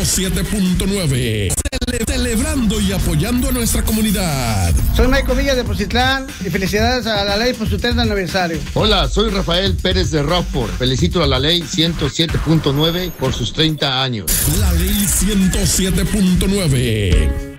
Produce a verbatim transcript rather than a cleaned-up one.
siete punto nueve. Cele- celebrando y apoyando a nuestra comunidad. Soy Michael Villa de Poncitlán y felicidades a la ley por su treinta aniversario. Hola, soy Rafael Pérez de Rockford. Felicito a la ley ciento siete punto nueve por sus treinta años. La ley ciento siete punto nueve.